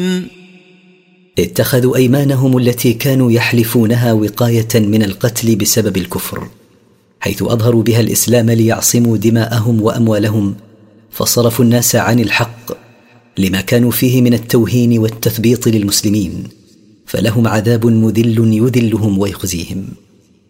اتخذوا أيمانهم التي كانوا يحلفونها وقاية من القتل بسبب الكفر، حيث أظهروا بها الإسلام ليعصموا دماءهم وأموالهم، فصرفوا الناس عن الحق لما كانوا فيه من التوهين والتثبيط للمسلمين، فلهم عذاب مذل يذلهم ويخزيهم.